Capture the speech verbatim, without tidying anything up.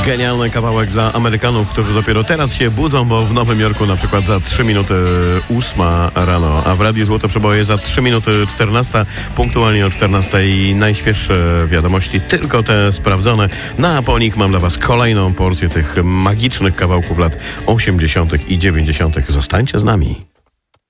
Genialny kawałek dla Amerykanów, którzy dopiero teraz się budzą, bo w Nowym Jorku na przykład za trzy minuty ósma rano, a w Radiu Złote Przeboje za trzy minuty czternasta, punktualnie o czternastej najświeższe wiadomości, tylko te sprawdzone. No a po nich mam dla Was kolejną porcję tych magicznych kawałków lat osiemdziesiątych i dziewięćdziesiątych. Zostańcie z nami.